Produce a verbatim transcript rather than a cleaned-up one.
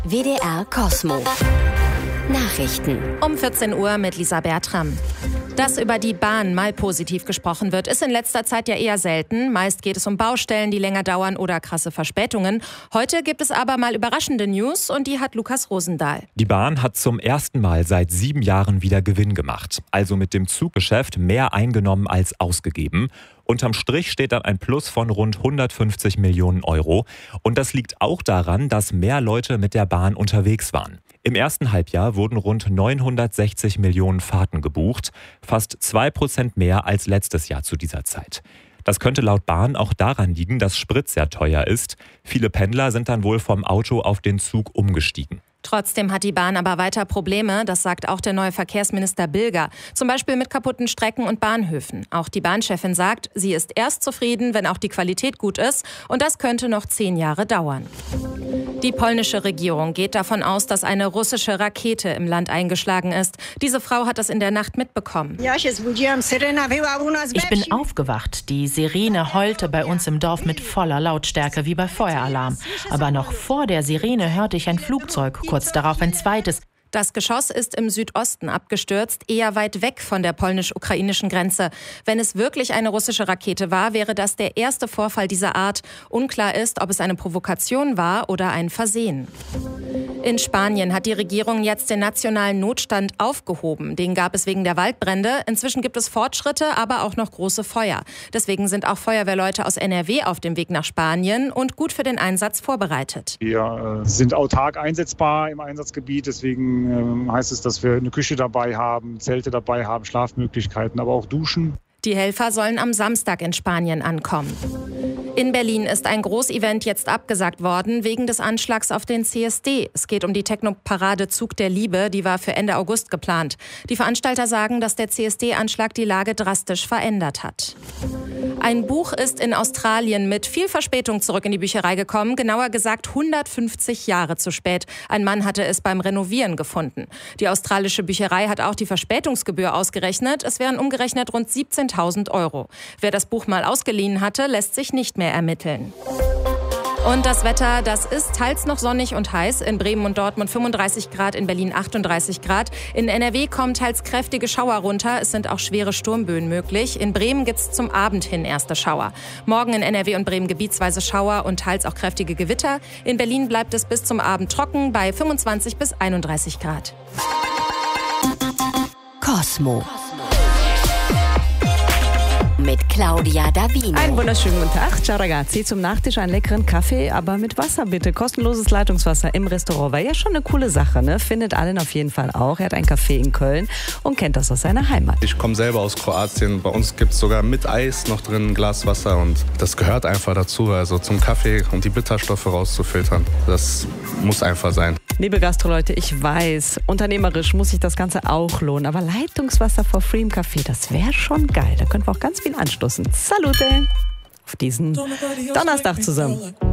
W D R Kosmo. Nachrichten. Um vierzehn Uhr mit Lisa Bertram. Dass über die Bahn mal positiv gesprochen wird, ist in letzter Zeit ja eher selten. Meist geht es um Baustellen, die länger dauern oder krasse Verspätungen. Heute gibt es aber mal überraschende News und die hat Lukas Rosendahl. Die Bahn hat zum ersten Mal seit sieben Jahren wieder Gewinn gemacht. Also mit dem Zuggeschäft mehr eingenommen als ausgegeben. Unterm Strich steht dann ein Plus von rund hundertfünfzig Millionen Euro. Und das liegt auch daran, dass mehr Leute mit der Bahn unterwegs waren. Im ersten Halbjahr wurden rund neunhundertsechzig Millionen Fahrten gebucht, fast zwei Prozent mehr als letztes Jahr zu dieser Zeit. Das könnte laut Bahn auch daran liegen, dass Sprit sehr teuer ist. Viele Pendler sind dann wohl vom Auto auf den Zug umgestiegen. Trotzdem hat die Bahn aber weiter Probleme, das sagt auch der neue Verkehrsminister Bilger. Zum Beispiel mit kaputten Strecken und Bahnhöfen. Auch die Bahnchefin sagt, sie ist erst zufrieden, wenn auch die Qualität gut ist. Und das könnte noch zehn Jahre dauern. Die polnische Regierung geht davon aus, dass eine russische Rakete im Land eingeschlagen ist. Diese Frau hat das in der Nacht mitbekommen. Ich bin aufgewacht. Die Sirene heulte bei uns im Dorf mit voller Lautstärke wie bei Feueralarm. Aber noch vor der Sirene hörte ich ein Flugzeug, kurz darauf ein zweites. Das Geschoss ist im Südosten abgestürzt, eher weit weg von der polnisch-ukrainischen Grenze. Wenn es wirklich eine russische Rakete war, wäre das der erste Vorfall dieser Art. Unklar ist, ob es eine Provokation war oder ein Versehen. In Spanien hat die Regierung jetzt den nationalen Notstand aufgehoben. Den gab es wegen der Waldbrände. Inzwischen gibt es Fortschritte, aber auch noch große Feuer. Deswegen sind auch Feuerwehrleute aus N R W auf dem Weg nach Spanien und gut für den Einsatz vorbereitet. Wir äh, sind autark einsetzbar im Einsatzgebiet, deswegen heißt es, dass wir eine Küche dabei haben, Zelte dabei haben, Schlafmöglichkeiten, aber auch Duschen. Die Helfer sollen am Samstag in Spanien ankommen. In Berlin ist ein Großevent jetzt abgesagt worden wegen des Anschlags auf den C S D. Es geht um die Techno-Parade Zug der Liebe, die war für Ende August geplant. Die Veranstalter sagen, dass der C S D-Anschlag die Lage drastisch verändert hat. Ein Buch ist in Australien mit viel Verspätung zurück in die Bücherei gekommen, genauer gesagt hundertfünfzig Jahre zu spät. Ein Mann hatte es beim Renovieren gefunden. Die australische Bücherei hat auch die Verspätungsgebühr ausgerechnet. Es wären umgerechnet rund siebzehntausend Euro. Wer das Buch mal ausgeliehen hatte, lässt sich nicht mehr ermitteln. Und das Wetter, das ist teils noch sonnig und heiß. In Bremen und Dortmund fünfunddreißig Grad, in Berlin achtunddreißig Grad. In N R W kommen teils kräftige Schauer runter. Es sind auch schwere Sturmböen möglich. In Bremen gibt's zum Abend hin erste Schauer. Morgen in N R W und Bremen gebietsweise Schauer und teils auch kräftige Gewitter. In Berlin bleibt es bis zum Abend trocken bei fünfundzwanzig bis einunddreißig Grad. Kosmo. Mit Claudia Davino. Einen wunderschönen guten Tag. Ciao ragazzi. Zum Nachtisch einen leckeren Kaffee, aber mit Wasser bitte. Kostenloses Leitungswasser im Restaurant. War ja schon eine coole Sache, ne? Findet Allen auf jeden Fall auch. Er hat ein Café in Köln und kennt das aus seiner Heimat. Ich komme selber aus Kroatien. Bei uns gibt es sogar mit Eis noch drin ein Glas Wasser und das gehört einfach dazu. Also zum Kaffee und die Bitterstoffe rauszufiltern. Das muss einfach sein. Liebe Gastroleute, ich weiß, unternehmerisch muss sich das Ganze auch lohnen. Aber Leitungswasser for free im Café, das wäre schon geil. Da können wir auch ganz viel anstoßen. Salute auf diesen Donnerstag zusammen.